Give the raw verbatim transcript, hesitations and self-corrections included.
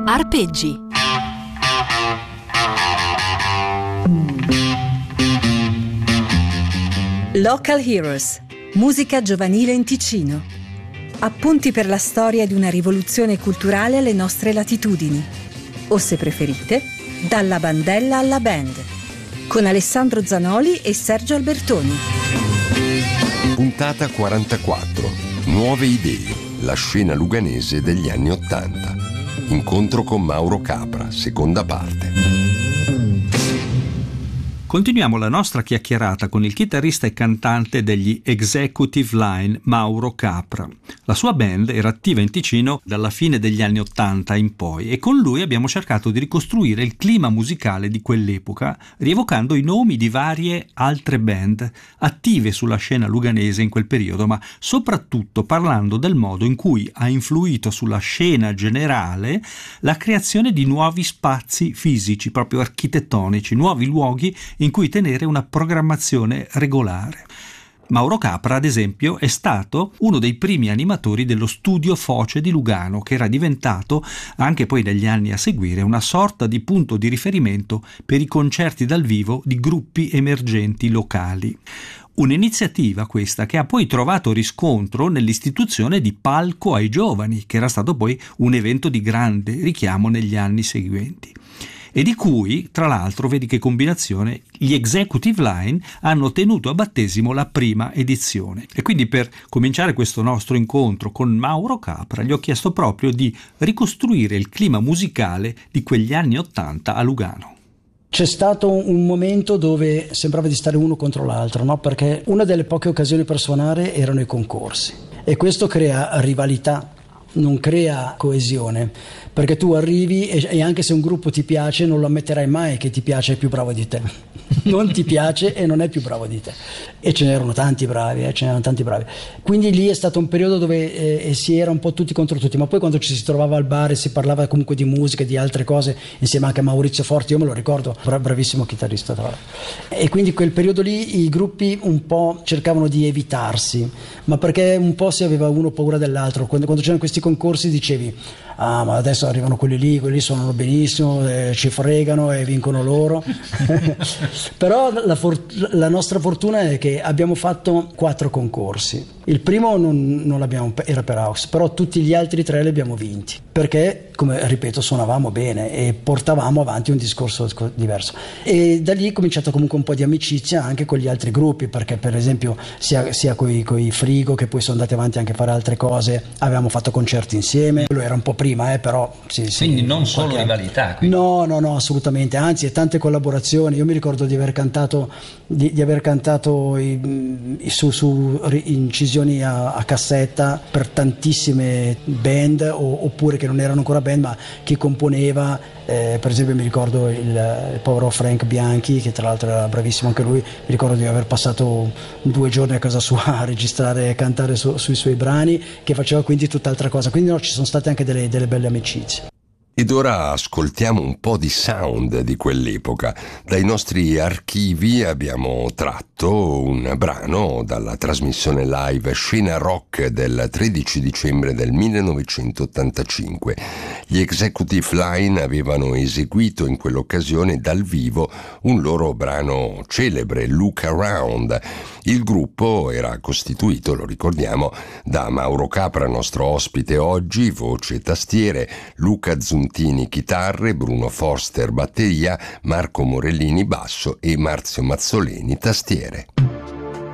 Arpeggi. Local Heroes, musica giovanile in Ticino. Appunti per la storia di una rivoluzione culturale alle nostre latitudini. O se preferite, dalla bandella alla band. Con Alessandro Zanoli e Sergio Albertoni. Puntata quarantaquattro. Nuove idee. La scena luganese degli anni Ottanta. Incontro con Mauro Capra, seconda parte. Continuiamo la nostra chiacchierata con il chitarrista e cantante degli Executive Line, Mauro Capra. La sua band era attiva in Ticino dalla fine degli anni Ottanta in poi e con lui abbiamo cercato di ricostruire il clima musicale di quell'epoca, rievocando i nomi di varie altre band attive sulla scena luganese in quel periodo, ma soprattutto parlando del modo in cui ha influito sulla scena generale la creazione di nuovi spazi fisici, proprio architettonici, nuovi luoghi in cui tenere una programmazione regolare. Mauro Capra, ad esempio, è stato uno dei primi animatori dello Studio Foce di Lugano, che era diventato, anche poi negli anni a seguire, una sorta di punto di riferimento per i concerti dal vivo di gruppi emergenti locali. Un'iniziativa questa che ha poi trovato riscontro nell'istituzione di Palco ai Giovani, che era stato poi un evento di grande richiamo negli anni seguenti. E di cui, tra l'altro, vedi che combinazione, gli Executive Line hanno tenuto a battesimo la prima edizione. E quindi per cominciare questo nostro incontro con Mauro Capra gli ho chiesto proprio di ricostruire il clima musicale di quegli anni Ottanta a Lugano. C'è stato un momento dove sembrava di stare uno contro l'altro, no? Perché una delle poche occasioni per suonare erano i concorsi e questo crea rivalità, non crea coesione, perché tu arrivi e, e anche se un gruppo ti piace non lo ammetterai mai che ti piace è più bravo di te. Non ti piace e non è più bravo di te. E ce n'erano tanti bravi, eh, ce n'erano tanti bravi. Quindi lì è stato un periodo dove eh, si era un po' tutti contro tutti, ma poi quando ci si trovava al bar e si parlava comunque di musica e di altre cose, insieme anche a Maurizio Forti, io me lo ricordo, bra- bravissimo chitarrista tra l'altro. E quindi quel periodo lì i gruppi un po' cercavano di evitarsi, ma perché un po' si aveva uno paura dell'altro. Quando, quando c'erano questi concorsi dicevi: ah, ma adesso arrivano quelli lì, quelli suonano benissimo, eh, ci fregano e vincono loro. Però la, for- la nostra fortuna è che abbiamo fatto quattro concorsi. Il primo non, non l'abbiamo, era per house, però tutti gli altri tre li abbiamo vinti, perché, come ripeto, suonavamo bene e portavamo avanti un discorso diverso. E da lì è cominciato comunque un po' di amicizia anche con gli altri gruppi, perché per esempio sia, sia con i Frigo, che poi sono andati avanti anche a fare altre cose, avevamo fatto concerti insieme. Quello era un po' prima, eh, però sì, sì, quindi non solo qualche... rivalità quindi. no no no assolutamente, anzi tante collaborazioni. Io mi ricordo di aver cantato di, di aver cantato i, i, su, su incisioni a, a cassetta per tantissime band, o, oppure che non erano ancora band ma chi componeva, eh, per esempio mi ricordo il, il povero Frank Bianchi, che tra l'altro era bravissimo anche lui. Mi ricordo di aver passato due giorni a casa sua a registrare e cantare su, sui suoi brani, che faceva quindi tutt'altra cosa. Quindi no, ci sono state anche delle, delle belle amicizie. Ed ora ascoltiamo un po' di sound di quell'epoca. Dai nostri archivi abbiamo tratto un brano dalla trasmissione live Scena Rock del tredici dicembre del millenovecentottantacinque. Gli Executive Line avevano eseguito in quell'occasione dal vivo un loro brano celebre, Look Around. Il gruppo era costituito, lo ricordiamo, da Mauro Capra, nostro ospite oggi, voce e tastiere, Luca Zuntini chitarre, Bruno Forster batteria, Marco Morellini basso e Marzio Mazzoleni tastiere.